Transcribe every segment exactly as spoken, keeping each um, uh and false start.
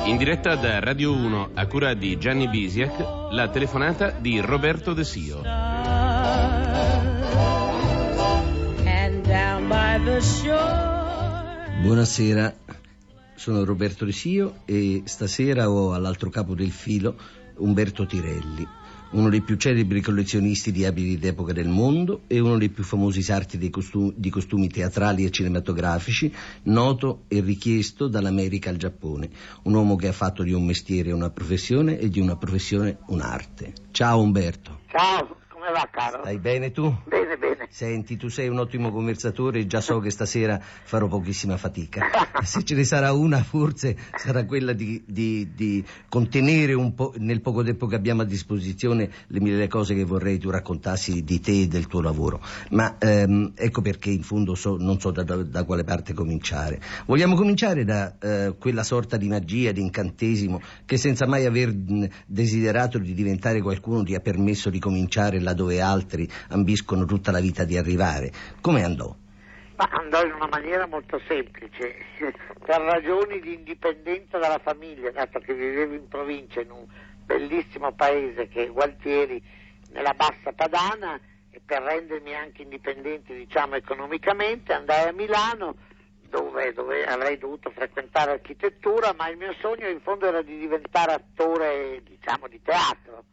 In diretta da Radio uno a cura di Gianni Bisiak, la telefonata di Roberto De Sio. Buonasera, sono Roberto De Sio e stasera ho all'altro capo del filo Umberto Tirelli, uno dei più celebri collezionisti di abiti d'epoca del mondo e uno dei più famosi sarti di costumi, di costumi teatrali e cinematografici, noto e richiesto dall'America al Giappone. Un uomo che ha fatto di un mestiere una professione e di una professione un'arte. Ciao Umberto. Ciao, come va caro? Stai bene tu? Bene, bene. Senti, tu sei un ottimo conversatore e già so che stasera farò pochissima fatica. Se ce ne sarà una, forse sarà quella di, di, di contenere un po', nel poco tempo che abbiamo a disposizione, le mille cose che vorrei tu raccontassi di te e del tuo lavoro. Ma ehm, ecco perché in fondo so, non so da, da, da quale parte cominciare. Vogliamo cominciare da eh, quella sorta di magia, di incantesimo che senza mai aver mh, desiderato di diventare qualcuno ti ha permesso di cominciare laddove altri ambiscono tutta la vita di arrivare. Come andò? Ma andò in una maniera molto semplice, per ragioni di indipendenza dalla famiglia, dato che vivevo in provincia, in un bellissimo paese che è Gualtieri, nella Bassa Padana, e per rendermi anche indipendente, diciamo, economicamente, andai a Milano, dove, dove avrei dovuto frequentare architettura, ma il mio sogno in fondo era di diventare attore, diciamo, di teatro.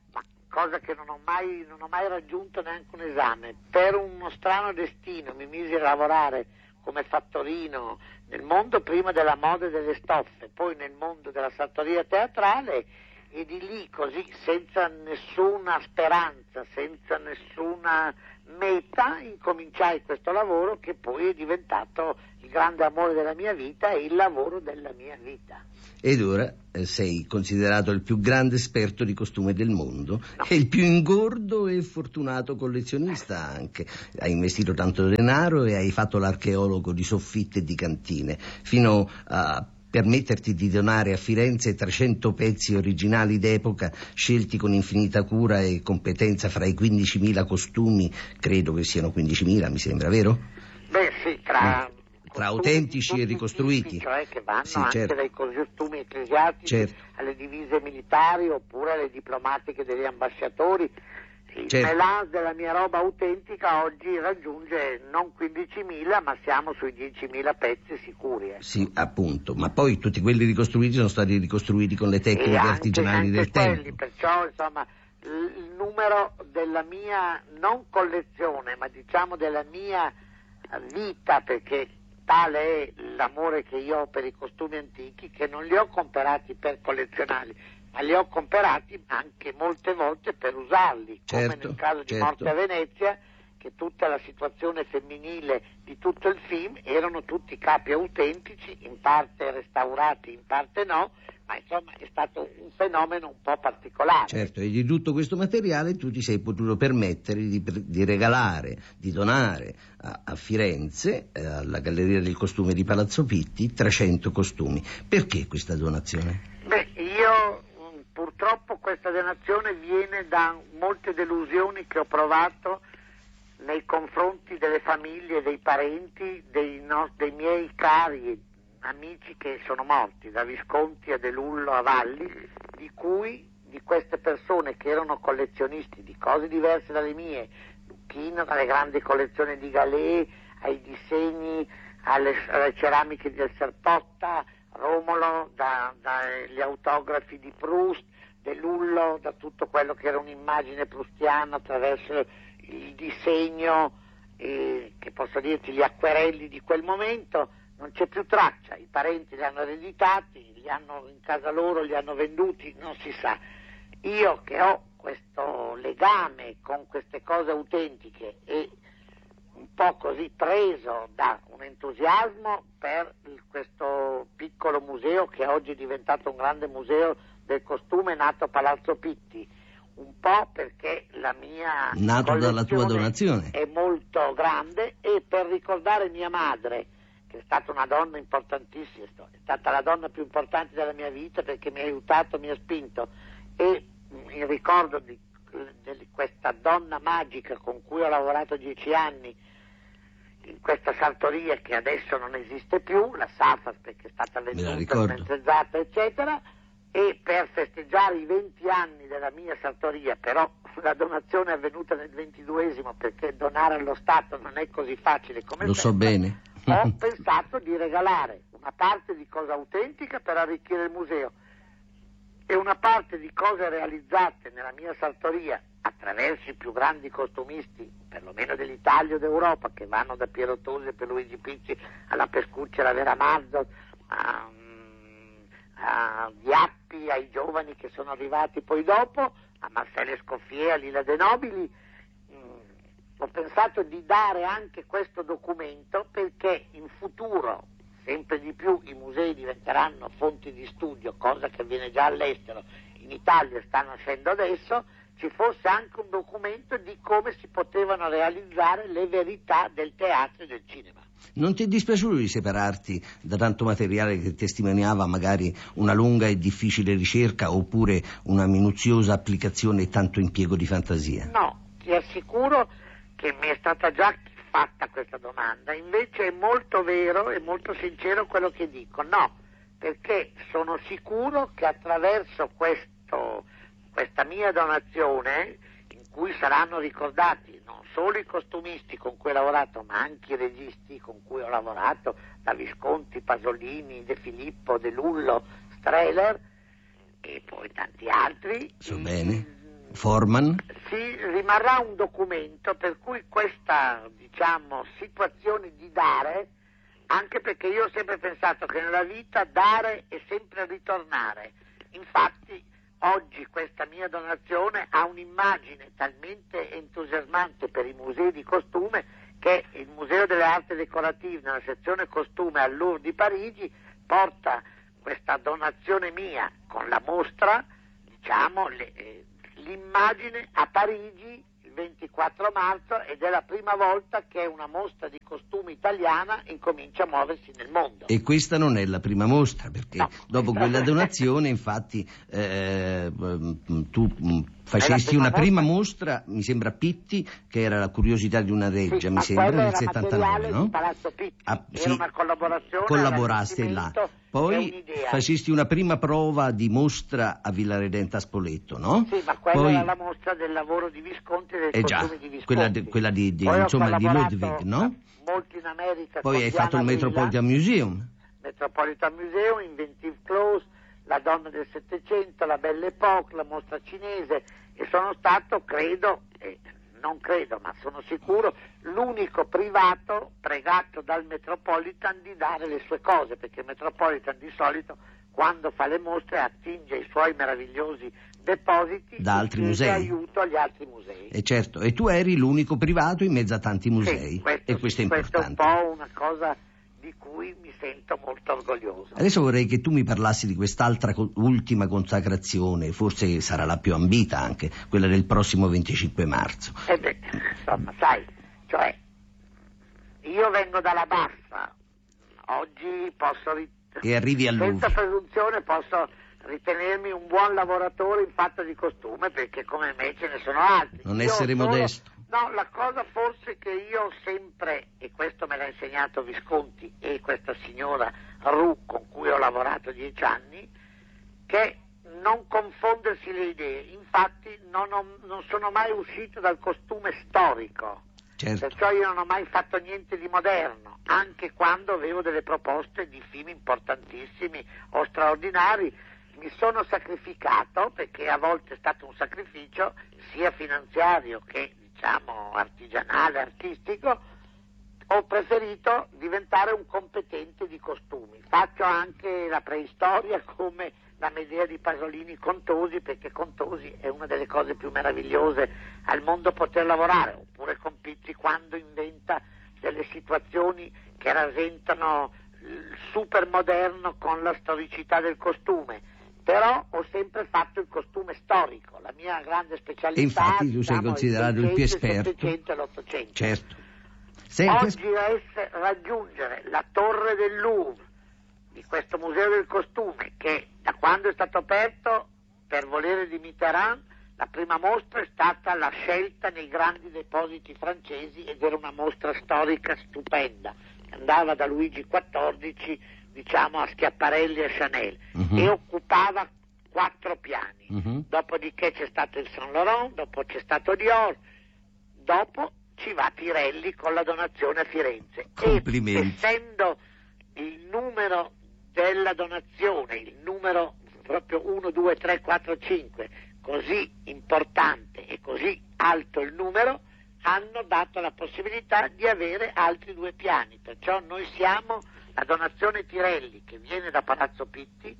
Cosa che non ho mai, non ho mai raggiunto neanche un esame. Per uno strano destino mi misi a lavorare come fattorino nel mondo prima della moda e delle stoffe, poi nel mondo della sartoria teatrale, e di lì così, senza nessuna speranza, senza nessuna meta, incominciai questo lavoro che poi è diventato il grande amore della mia vita e il lavoro della mia vita. Ed ora eh, sei considerato il più grande esperto di costume del mondo, no. e il più ingordo e fortunato collezionista anche. Hai investito tanto denaro e hai fatto l'archeologo di soffitte e di cantine, fino a permetterti di donare a Firenze trecento pezzi originali d'epoca scelti con infinita cura e competenza fra i quindicimila costumi, credo che siano quindicimila, mi sembra, vero? Beh sì, tra... Mm. Tra autentici e ricostruiti, cioè che vanno sì, anche certo. dai costumi ecclesiastici, certo, alle divise militari oppure alle diplomatiche degli ambasciatori. Il certo. melange della mia roba autentica oggi raggiunge non quindicimila, ma siamo sui diecimila pezzi sicuri. Eh. Sì, appunto, ma poi tutti quelli ricostruiti sono stati ricostruiti con le tecniche anche, artigianali anche del quelli, tempo. Perciò, insomma, il numero della mia non collezione, ma diciamo della mia vita, perché tale è l'amore che io ho per i costumi antichi, che non li ho comprati per collezionarli, ma li ho comprati anche molte volte per usarli, certo, come nel caso di certo. Morte a Venezia, che tutta la situazione femminile di tutto il film erano tutti capi autentici, in parte restaurati, in parte no, ma insomma è stato un fenomeno un po' particolare. Certo, e di tutto questo materiale tu ti sei potuto permettere di, di regalare, di donare a, a Firenze, eh, alla Galleria del Costume di Palazzo Pitti, trecento costumi. Perché questa donazione? Beh, io purtroppo questa donazione viene da molte delusioni che ho provato nei confronti delle famiglie, dei parenti, dei, no, dei miei cari amici che sono morti, da Visconti a De Lullo a Valli, di cui, di queste persone che erano collezionisti di cose diverse dalle mie, Lucchino dalle grandi collezioni di Galè, ai disegni, alle, alle ceramiche del Serpotta, Romolo da, dagli autografi di Proust, De Lullo da tutto quello che era un'immagine proustiana attraverso il disegno, eh, che posso dirti gli acquerelli di quel momento. Non c'è più traccia, i parenti li hanno ereditati, li hanno in casa loro, li hanno venduti, non si sa. Io che ho questo legame con queste cose autentiche e un po' così preso da un entusiasmo per il, questo piccolo museo che oggi è diventato un grande museo del costume nato a Palazzo Pitti, un po' perché la mia nato dalla tua donazione è molto grande, e per ricordare mia madre, che è stata una donna importantissima, è stata la donna più importante della mia vita perché mi ha aiutato, mi ha spinto, e il ricordo di, di questa donna magica con cui ho lavorato dieci anni in questa sartoria che adesso non esiste più, la Safas perché è stata venduta, smentezzata, eccetera, e per festeggiare i venti anni della mia sartoria, però la donazione è avvenuta nel ventiduesimo perché donare allo Stato non è così facile come lo sembra, so bene. ho pensato di regalare una parte di cosa autentica per arricchire il museo e una parte di cose realizzate nella mia sartoria attraverso i più grandi costumisti, perlomeno dell'Italia o d'Europa, che vanno da Piero Tosi e Pierluigi Picci alla Pescucci, alla Vera Mazzot, a, a Diappi, ai giovani che sono arrivati poi dopo, a Marcelle Scoffier, a Lila De Nobili. Mm, ho pensato di dare anche questo documento perché in futuro sempre di più i musei diventeranno fonti di studio, cosa che avviene già all'estero, in Italia sta nascendo adesso, ci fosse anche un documento di come si potevano realizzare le verità del teatro e del cinema. Non ti è dispiaciuto di separarti da tanto materiale che testimoniava magari una lunga e difficile ricerca oppure una minuziosa applicazione e tanto impiego di fantasia? No, ti assicuro che mi è stata già fatta questa domanda, invece è molto vero e molto sincero quello che dico. No, perché sono sicuro che attraverso questo, questa mia donazione, in cui saranno ricordati non solo i costumisti con cui ho lavorato, ma anche i registi con cui ho lavorato, da Visconti, Pasolini, De Filippo, De Lullo, Streller e poi tanti altri. So bene. Forman? Sì, rimarrà un documento per cui questa, diciamo, situazione di dare, anche perché io ho sempre pensato che nella vita dare è sempre ritornare. Infatti oggi questa mia donazione ha un'immagine talmente entusiasmante per i musei di costume che il Museo delle Arti Decorative nella sezione costume al Louvre di Parigi porta questa donazione mia con la mostra, diciamo, le, eh, l'immagine a Parigi il ventiquattro marzo ed è la prima volta che una mostra di costumi italiana incomincia a muoversi nel mondo. E questa non è la prima mostra, perché no, dopo quella donazione infatti eh, tu facesti una prima mostra, mi sembra a Pitti, che era la curiosità di una reggia, sì, mi sembra nel settantanove, no? Di Palazzo Pitti. Ah, era sì, una collaborazione, collaboraste là. Poi facesti una prima prova di mostra a Villaredenta a Spoleto, no? Sì, ma quella Poi... era la mostra del lavoro di Visconti e dei eh costumi già, di Visconti. quella, de, quella di, di insomma di Ludwig, no? Molto in America. Poi hai fatto il Metropolitan Museum. Metropolitan Museum, Inventive Clothes, la donna del Settecento, la Belle Époque, la mostra cinese, e sono stato, credo, eh, non credo, ma sono sicuro, l'unico privato pregato dal Metropolitan di dare le sue cose, perché il Metropolitan di solito quando fa le mostre attinge i suoi meravigliosi depositi da altri e musei, aiuto agli altri musei. E certo, e tu eri l'unico privato in mezzo a tanti musei, sì, questo, e questo è importante. Questo è un po' una cosa di cui mi sento molto orgoglioso. Adesso vorrei che tu mi parlassi di quest'altra co- ultima consacrazione, forse sarà la più ambita anche, quella del prossimo venticinque marzo. Eh beh, insomma, sai, cioè, io vengo dalla bassa, oggi posso... Rit- e arrivi al Louvre. Senza presunzione posso ritenermi un buon lavoratore in fatto di costume, perché come me ce ne sono altri. Non io essere solo... modesto. No, la cosa forse che io ho sempre, e questo me l'ha insegnato Visconti e questa signora Ru con cui ho lavorato dieci anni, che non confondersi le idee. Infatti non, ho, non sono mai uscito dal costume storico, certo. Perciò io non ho mai fatto niente di moderno, anche quando avevo delle proposte di film importantissimi o straordinari. Mi sono sacrificato, perché a volte è stato un sacrificio sia finanziario che diciamo artigianale, artistico. Ho preferito diventare un competente di costumi. Faccio anche la preistoria come la Medea di Pasolini con Tosi, perché con Tosi è una delle cose più meravigliose al mondo poter lavorare, oppure con Pitti quando inventa delle situazioni che rasentano il super moderno con la storicità del costume. Però ho sempre fatto il costume storico, la mia grande specialità. E infatti tu sei diciamo, considerato il, il più esperto. Il settecento e l'Ottocento. Certo. Oggi esse, raggiungere la torre del Louvre, di questo museo del costume, che da quando è stato aperto per volere di Mitterrand La prima mostra è stata la scelta nei grandi depositi francesi ed era una mostra storica stupenda, andava da Luigi quattordici, diciamo, a Schiaparelli e Chanel, uh-huh. e occupava quattro piani. Uh-huh. Dopodiché c'è stato il Saint Laurent, dopo c'è stato Dior, dopo ci va Pirelli con la donazione a Firenze. Complimenti. E essendo il numero della donazione, il numero proprio uno, due, tre, quattro, cinque, così importante e così alto il numero, hanno dato la possibilità di avere altri due piani. Perciò noi siamo la donazione Pirelli, che viene da Palazzo Pitti,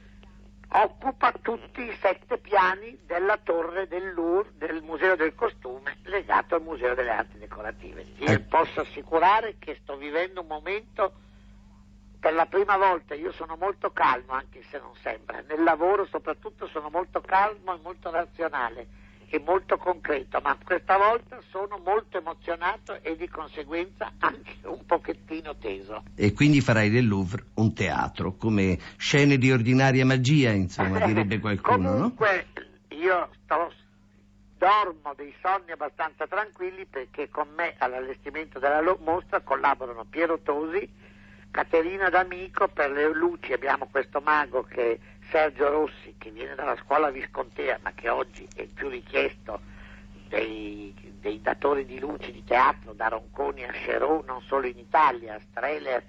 occupa tutti i sette piani della torre del Louvre, del Museo del Costume, legato al Museo delle Arti Decorative. Io eh. posso assicurare che sto vivendo un momento, per la prima volta io sono molto calmo, anche se non sembra, nel lavoro soprattutto sono molto calmo e molto razionale e molto concreto, ma questa volta sono molto emozionato e di conseguenza anche un pochettino teso. E quindi farai del Louvre un teatro, come scene di ordinaria magia, insomma, direbbe qualcuno, Comunque, no? io sto, dormo dei sonni abbastanza tranquilli, perché con me all'allestimento della mostra collaborano Piero Tosi, Caterina D'Amico. Per le luci abbiamo questo mago che è Sergio Rossi, che viene dalla scuola viscontea, ma che oggi è il più richiesto dei, dei datori di luci di teatro, da Ronconi a Cherot, non solo in Italia, a Streller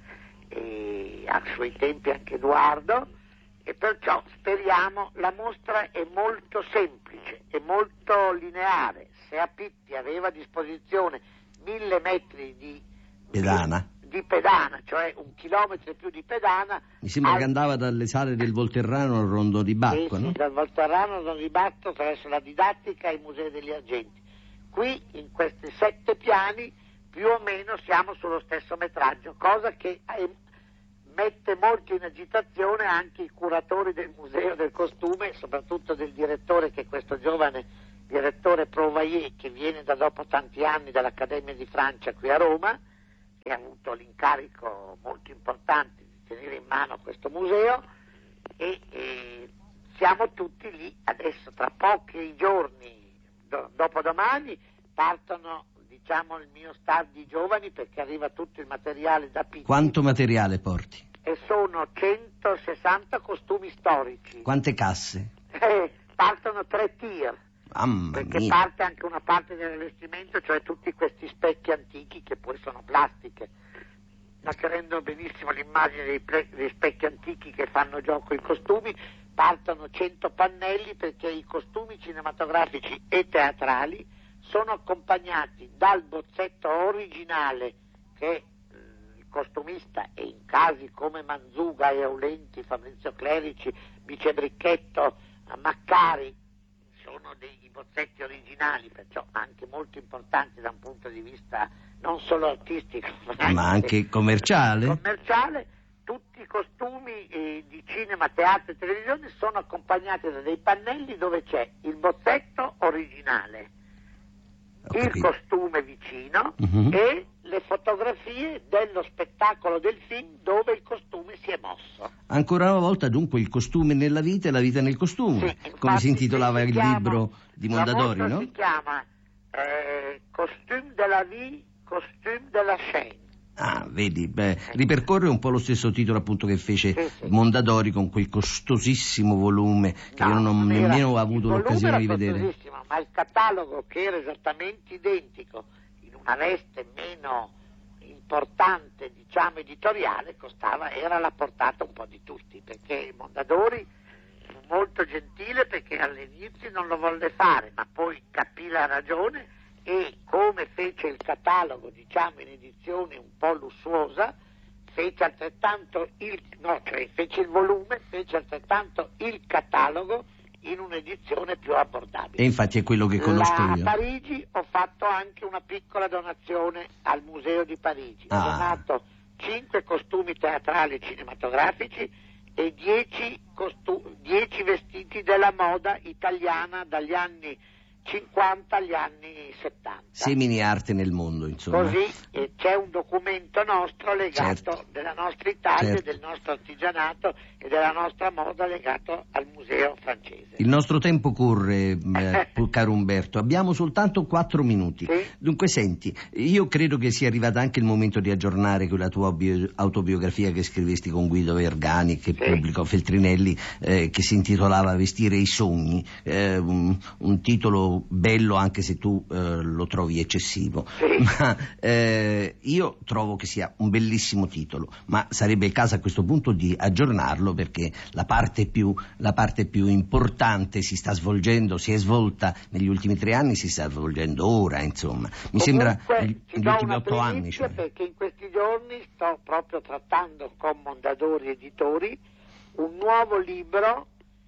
e a suoi tempi anche Edoardo, e perciò speriamo. La mostra è molto semplice, è molto lineare. Se a Pitti aveva a disposizione mille metri di pedana, di pedana, cioè un chilometro e più di pedana. Mi sembra al... che andava dalle sale del Volterrano al Rondo di Bacco, sì, no? Sì, dal Volterrano al Rondo di Bacco, attraverso la didattica e i musei degli argenti. Qui, in questi sette piani, più o meno siamo sullo stesso metraggio, cosa che eh, mette molto in agitazione anche i curatori del Museo del Costume, soprattutto del direttore, che è questo giovane direttore Provaier, che viene da dopo tanti anni dall'Accademia di Francia qui a Roma, che ha avuto l'incarico molto importante di tenere in mano questo museo, e, e siamo tutti lì adesso. Tra pochi giorni, do, dopodomani, partono, diciamo, il mio staff di giovani, perché arriva tutto il materiale da Pitti. Quanto materiale porti? E sono centosessanta costumi storici. Quante casse? Eh, partono tre tir. Mamma perché mia. Parte anche una parte dell'allestimento, cioè tutti questi specchi antichi, che poi sono plastiche, ma che rendono benissimo l'immagine dei, ple- dei specchi antichi che fanno gioco ai costumi. Partono cento pannelli, perché i costumi cinematografici e teatrali sono accompagnati dal bozzetto originale che il costumista, e in casi come Manzuga e Aulenti, Fabrizio Clerici, Bice Bricchetto, Maccari, sono dei bozzetti originali, perciò anche molto importanti da un punto di vista non solo artistico, ma anche, ma anche commerciale. commerciale. Tutti i costumi eh, di cinema, teatro e televisione sono accompagnati da dei pannelli dove c'è il bozzetto originale, il costume vicino, uh-huh. e le fotografie dello spettacolo del film dove il costume si è mosso. Ancora una volta, dunque, il costume nella vita e la vita nel costume, sì, infatti, come si intitolava si il chiama, libro di Mondadori, no? Si chiama eh, Costume de la vie, Costume de la scène. Ah, vedi, beh, ripercorre un po' lo stesso titolo appunto che fece sì, sì. Mondadori con quel costosissimo volume che no, io non ho nemmeno avuto l'occasione di vedere. Ma il catalogo, che era esattamente identico, in una veste meno importante, diciamo editoriale, costava, era alla portata un po' di tutti, perché Mondadori fu molto gentile, perché all'inizio non lo volle fare, ma poi capì la ragione, e come fece il catalogo, diciamo, in edizione un po' lussuosa, fece altrettanto il no, cioè fece il volume, fece altrettanto il catalogo in un'edizione più abbordabile. E infatti è quello che conosco La, io. A Parigi ho fatto anche una piccola donazione al Museo di Parigi. Ah. Ho donato cinque costumi teatrali e cinematografici e dieci costu- dieci vestiti della moda italiana dagli anni cinquanta agli anni settanta. semini arte nel mondo, insomma. Così eh, c'è un documento nostro legato Certo. della nostra Italia, Certo. del nostro artigianato e della nostra moda legato al museo francese. Il nostro tempo corre, eh, caro Umberto, abbiamo soltanto quattro minuti. Sì? Dunque senti, io credo che sia arrivato anche il momento di aggiornare quella tua bio- autobiografia che scrivesti con Guido Vergani, che Sì. pubblicò Feltrinelli, eh, che si intitolava Vestire i sogni, eh, un, un titolo bello anche se tu eh, lo trovi eccessivo. Sì. Ma eh, io trovo che sia un bellissimo titolo, ma sarebbe il caso a questo punto di aggiornarlo, perché la parte più, la parte più importante si sta svolgendo, si è svolta negli ultimi tre anni, si sta svolgendo ora, insomma. Mi Comunque, sembra ti gli do ultimi una otto anni. primizia, Cioè. perché in questi giorni sto proprio trattando con Mondadori Editori un nuovo libro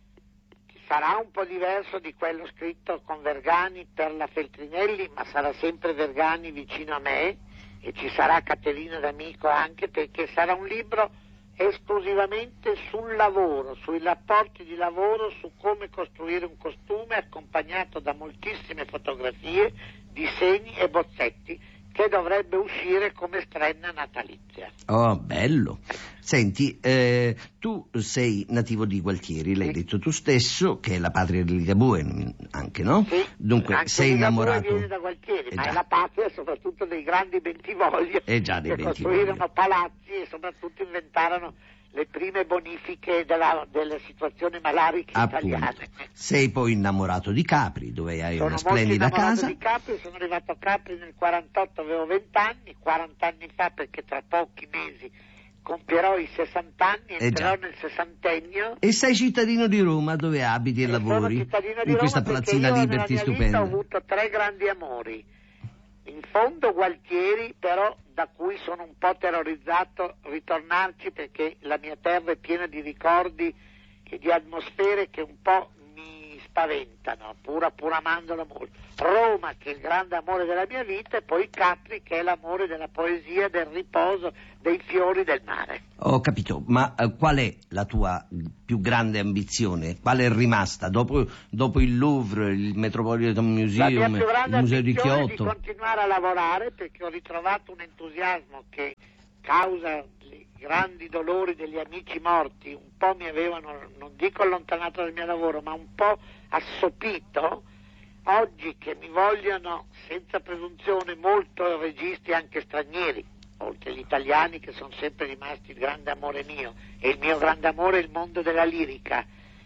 che sarà un po' diverso di quello scritto con Vergani per la Feltrinelli, ma sarà sempre Vergani vicino a me, e ci sarà Caterina D'Amico anche, perché sarà un libro esclusivamente sul lavoro, sui rapporti di lavoro, su come costruire un costume, accompagnato da moltissime fotografie, disegni e bozzetti, che dovrebbe uscire come strenna natalizia. Oh, bello. Senti, eh, tu sei nativo di Gualtieri, l'hai Sì. detto tu stesso, che è la patria di Ligabue, anche, no? Sì, Dunque, anche sei Ligabue innamorato... viene da Gualtieri, Eh ma già. è la patria soprattutto dei grandi Bentivoglio, Eh già, dei che Bentivoglio. costruirono palazzi e soprattutto inventarono le prime bonifiche della, delle situazioni malariche Appunto. italiane. Sei poi innamorato di Capri, dove hai Sono una molto splendida innamorato casa. di Capri, sono arrivato a Capri nel quarantotto, avevo venti anni, quaranta anni fa, perché tra pochi mesi compierò i sessanta anni, Eh entrerò già. nel sessantennio. E sei cittadino di Roma, dove abiti e, E lavori, sono cittadino di in Roma questa perché palazzina io Liberty nella mia stupenda. vita ho avuto tre grandi amori. In fondo Gualtieri, però da cui sono un po' terrorizzato ritornarci, perché la mia terra è piena di ricordi e di atmosfere che un po' mi spaventano, pur, pur amandola molto. Roma, che è il grande amore della mia vita, e poi Capri, che è l'amore della poesia, del riposo, dei fiori del mare. Ho capito, ma eh, qual è la tua più grande ambizione? Qual è rimasta dopo, dopo il Louvre, il Metropolitan La mia Museum, più grande il Museo di ambizione è di Kyoto? continuare a lavorare, perché ho ritrovato un entusiasmo che, causa i grandi dolori degli amici morti, un po' mi avevano, non dico allontanato dal mio lavoro, ma un po' assopito. Oggi che mi vogliono, senza presunzione, molto registi anche stranieri, oltre agli italiani, che sono sempre rimasti il grande amore mio, e il mio grande amore è il mondo della lirica,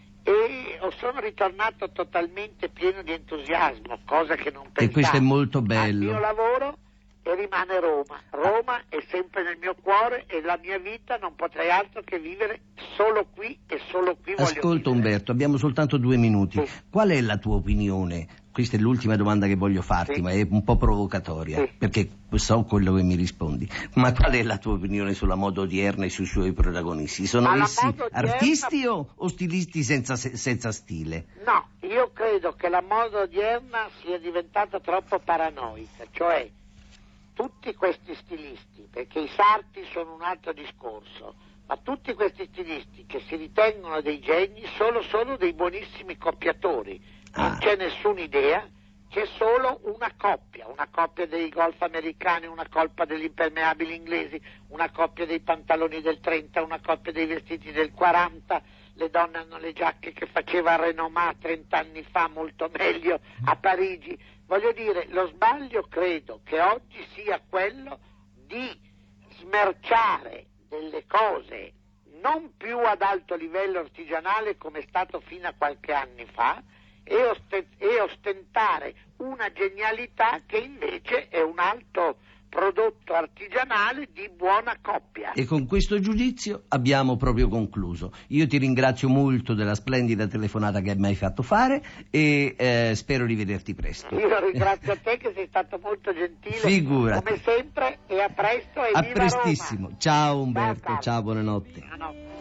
e sono ritornato totalmente pieno di entusiasmo, cosa che non pensavo. E questo è molto Al bello. mio lavoro, e rimane Roma. Roma è sempre nel mio cuore, e la mia vita non potrei altro che vivere solo qui, e solo qui voglio Ascolta vivere. Umberto, abbiamo soltanto due minuti. Sì. Qual è la tua opinione? Questa è l'ultima domanda che voglio farti, Sì. ma è un po' provocatoria, Sì. perché so quello che mi rispondi. Ma qual è la tua opinione sulla moda odierna e sui suoi protagonisti? Sono Ma la essi moda odierna- artisti o, o stilisti senza, senza stile? No, io credo che la moda odierna sia diventata troppo paranoica, cioè tutti questi stilisti, perché i sarti sono un altro discorso, ma tutti questi stilisti che si ritengono dei geni sono solo dei buonissimi coppiatori, non Ah. c'è nessuna idea, c'è solo una coppia, una coppia dei golf americani, una coppia degli impermeabili inglesi, una coppia dei pantaloni del trenta, una coppia dei vestiti del quaranta, le donne hanno le giacche che faceva Renomat trent'anni fa molto meglio a Parigi. Voglio dire, lo sbaglio credo che oggi sia quello di smerciare delle cose non più ad alto livello artigianale come è stato fino a qualche anni fa, e, ost- e ostentare una genialità che invece è un alto prodotto artigianale di buona coppia. E con questo giudizio abbiamo proprio concluso. Io ti ringrazio molto della splendida telefonata che mi hai fatto fare e eh, spero di vederti presto. Io ringrazio a te che sei stato molto gentile, Figurati. come sempre, e a presto e A viva prestissimo. Roma. Ciao Umberto, Carlo. ciao, buonanotte. Buonanotte.